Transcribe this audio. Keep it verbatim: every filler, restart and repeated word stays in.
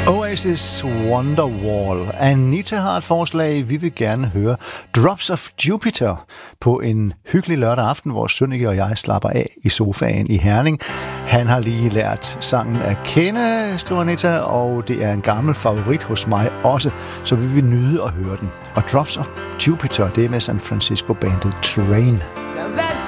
Oasis Wonderwall. Anita har et forslag. Vi vil gerne høre Drops of Jupiter på en hyggelig lørdag aften, hvor Sønneke og jeg slapper af i sofaen i Herning. Han har lige lært sangen at kende, skriver Anita, og det er en gammel favorit hos mig også, så vi vil nyde at høre den. Og Drops of Jupiter, det er med San Francisco-bandet Train.